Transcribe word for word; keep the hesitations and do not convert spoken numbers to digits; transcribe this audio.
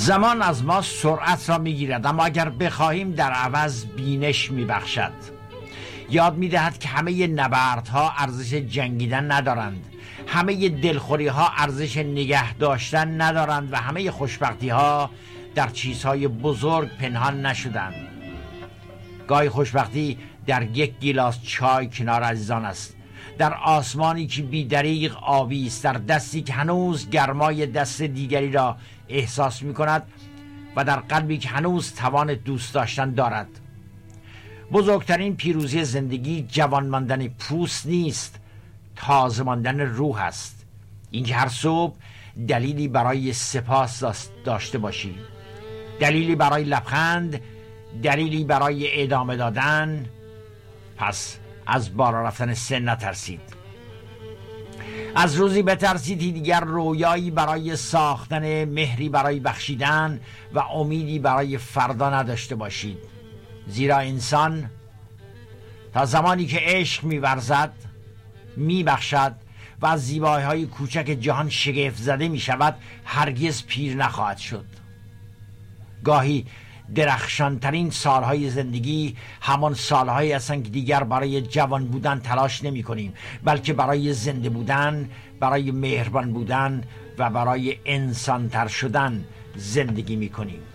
زمان از ما سرعت را میگیرد، اما اگر بخواهیم در عوض بینش میبخشد. یاد میدهد که همه نبردها ارزش جنگیدن ندارند، همه دلخوری ها ارزش نگه داشتن ندارند و همه خوشبختی ها در چیزهای بزرگ پنهان نشدند. گاهی خوشبختی در یک گیلاس چای کنار عزیزان است، در آسمانی که بی‌دریغ آبی است، در دستی که هنوز گرمای دست دیگری را احساس می کند و در قلبی که هنوز توان دوست داشتن دارد. بزرگترین پیروزی زندگی جوان ماندن پوست نیست، تازه ماندن روح است. اینکه هر صبح دلیلی برای سپاس داشته باشی، دلیلی برای لبخند، دلیلی برای ادامه دادن. پس از بالا رفتن سن نترسید. از روزی بترسید دیگر رویایی برای ساختن، مهری برای بخشیدن و امیدی برای فردا نداشته باشید. زیرا انسان تا زمانی که عشق می‌ورزد، می‌بخشد و از زیبایی‌های کوچک جهان شگفت زده می‌شود، هرگز پیر نخواهد شد. گاهی درخشانترین سالهای زندگی همان سالهایی هستند که دیگر برای جوان بودن تلاش نمی کنیم، بلکه برای زنده بودن، برای مهربان بودن و برای انسانتر شدن زندگی می کنیم.